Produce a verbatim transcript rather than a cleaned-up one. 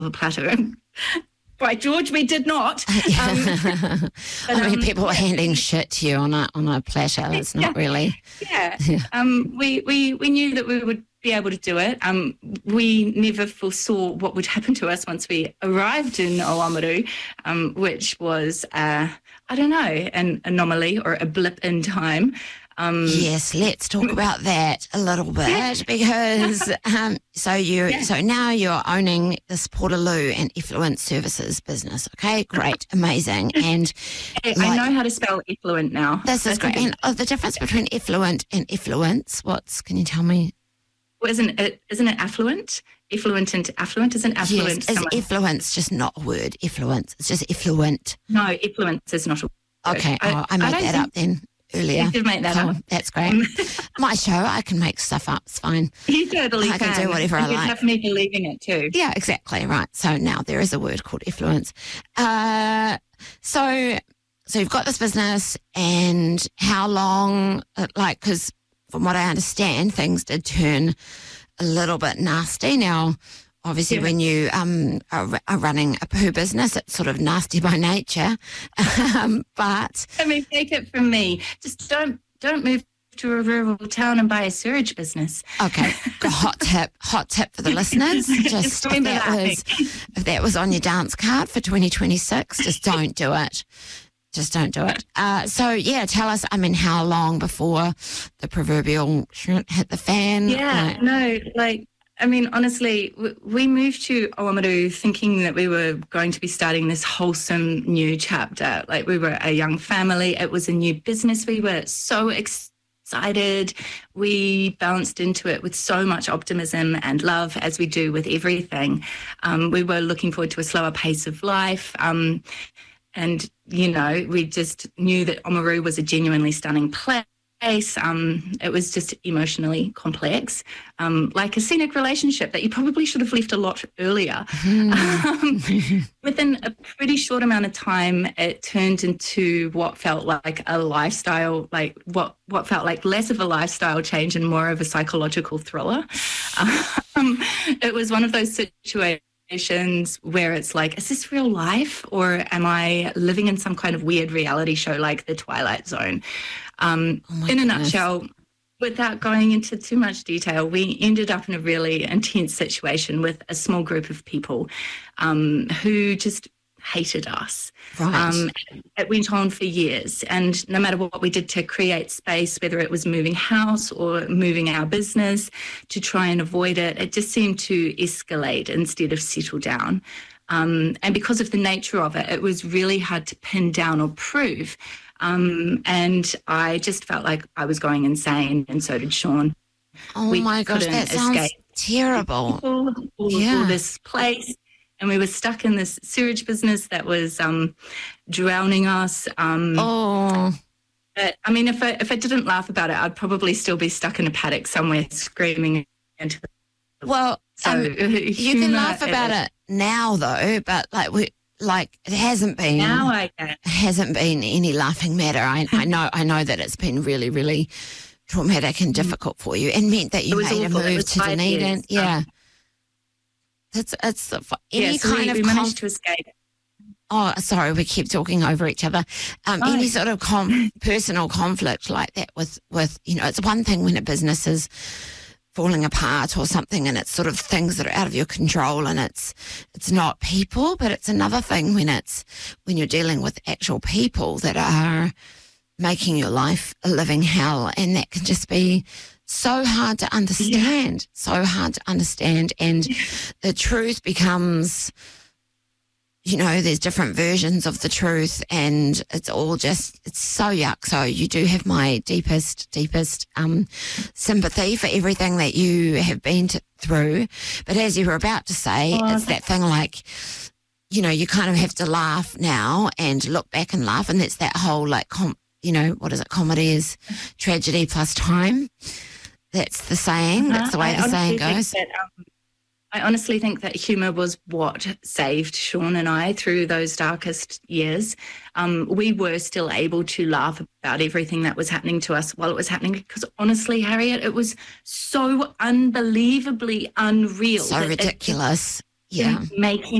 silver platter. By George, we did not. Um, but, I mean, um, people were handing shit to you on a on a platter. It's not yeah, really. Yeah. yeah. Um, we, we, we knew that we would be able to do it. Um, we never foresaw what would happen to us once we arrived in Oamaru, um, which was, uh, I don't know, an anomaly or a blip in time. Um, yes, let's talk about that a little bit yeah. because um, so you yeah. so now you're owning this Portaloo and Effluent Services business. Okay, great, amazing, and I, like, I know how to spell effluent now. This is great. And oh, the difference between effluent and effluence, what's? Can you tell me? Well, isn't it? Isn't it affluent? Effluent and affluent isn't affluent. Yes, is effluence just not a word? Effluence, it's just effluent. No, effluence is not a word. Okay, I, oh, I made I that up then. Earlier. You did make that oh, up. That's great. My show, I can make stuff up. It's fine. You totally I can. can do whatever I you like. You have me believing it too. Yeah, exactly. Right. So now there is a word called effluence. Uh, so, so you've got this business, and how long? Like, because from what I understand, things did turn a little bit nasty. Now, obviously, yeah. when you um, are, are running a poo business, it's sort of nasty by nature. um, but I mean, take it from me. Just don't don't move to a rural town and buy a sewage business. Okay, hot tip, hot tip for the listeners. Just, just if that was if that was on your dance card for twenty twenty-six, just don't do it. Just don't do it. Uh, so yeah, tell us. I mean, how long before the proverbial shit hit the fan? Yeah, like, no, like. I mean, honestly, we moved to Oamaru thinking that we were going to be starting this wholesome new chapter. Like, we were a young family. It was a new business. We were so excited. We bounced into it with so much optimism and love, as we do with everything. Um, we were looking forward to a slower pace of life. Um, and, you know, we just knew that Oamaru was a genuinely stunning place. Um, it was just emotionally complex, um, like a scenic relationship that you probably should have left a lot earlier. Mm. Um, within a pretty short amount of time, it turned into what felt like a lifestyle, like what, what felt like less of a lifestyle change and more of a psychological thriller. Um, it was one of those situations where it's like, is this real life, or am I living in some kind of weird reality show like The Twilight Zone? Um, oh in a goodness. nutshell, without going into too much detail, we ended up in a really intense situation with a small group of people um, who just hated us. Right. Um, it went on for years, and no matter what we did to create space, whether it was moving house or moving our business to try and avoid it, it just seemed to escalate instead of settle down. Um, and because of the nature of it, it was really hard to pin down or prove. Um, and I just felt like I was going insane, and so did Sean. Oh we my gosh, that sounds terrible. People, all, yeah. all this place, and we were stuck in this sewage business that was um, drowning us. Um, oh. But, I mean, if I, if I didn't laugh about it, I'd probably still be stuck in a paddock somewhere screaming into the... Well, so um, you can laugh about it, it now, though, but like we... Like it hasn't been. Now I can. Hasn't been any laughing matter. I, I know. I know that it's been really, really traumatic and difficult for you, and meant that you made awful. a move to Dunedin. Yeah, it's it's any yeah, so kind we, of. We com- managed to escape. Oh, sorry, we keep talking over each other. Um, oh. Any sort of com- personal conflict like that with with you know, it's one thing when a business is falling apart or something, and it's sort of things that are out of your control, and it's it's not people, but it's another thing when it's when you're dealing with actual people that are making your life a living hell, and that can just be so hard to understand, yeah. so hard to understand, and the truth becomes, you know, there's different versions of the truth, and it's all just, it's so yuck. So you do have my deepest, deepest um, sympathy for everything that you have been to, through. But as you were about to say, oh, it's that thing like, you know, you kind of have to laugh now and look back and laugh. And that's that whole like, com- you know, what is it? Comedy is tragedy plus time. That's the saying. Uh-huh. That's the way I the saying goes. That, um, I honestly think that humour was what saved Sean and I through those darkest years. Um, we were still able to laugh about everything that was happening to us while it was happening, because honestly, Harriet, it was so unbelievably unreal. So ridiculous. It, Yeah. making